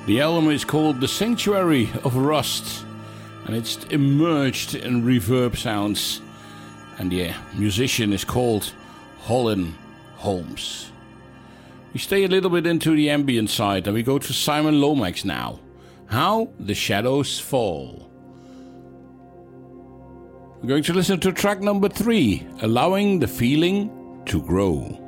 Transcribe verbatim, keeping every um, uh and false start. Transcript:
The album is called The Sanctuary of Rust, and it's immersed in reverb sounds. And the musician is called Holland Holmes. We stay a little bit into the ambient side, and we go to Simon Lomax now. How the Shadows Fall. We're going to listen to track number three, Allowing the Feeling to Grow.